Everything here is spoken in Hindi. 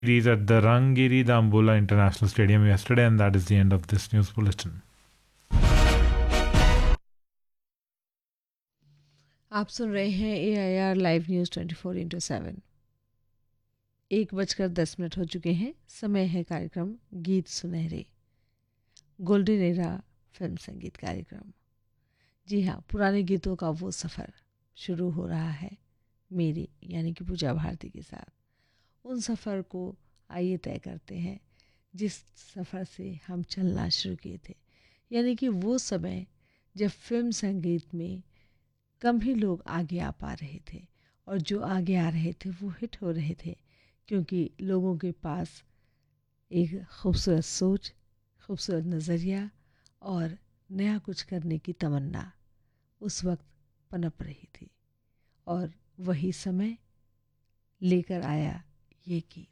Series at the Rangiri Dambola International Stadium yesterday, and that is the end of this news bulletin. आप सुन रहे हैं AIR लाइव न्यूज़ 24/7। 1:10 हो चुके हैं। समय है कार्यक्रम गीत सुनहरे, गोल्डन एरा फिल्म संगीत कार्यक्रम। जी हाँ, पुराने गीतों का वो सफ़र शुरू हो रहा है मेरी यानी कि पूजा भारती के साथ। उन सफ़र को आइए तय करते हैं जिस सफ़र से हम चलना शुरू किए थे, यानी कि वो समय जब फिल्म संगीत में कम ही लोग आगे आ पा रहे थे, और जो आगे आ रहे थे वो हिट हो रहे थे, क्योंकि लोगों के पास एक खूबसूरत सोच, खूबसूरत नज़रिया और नया कुछ करने की तमन्ना उस वक्त पनप रही थी। और वही समय लेकर आया ये गीत।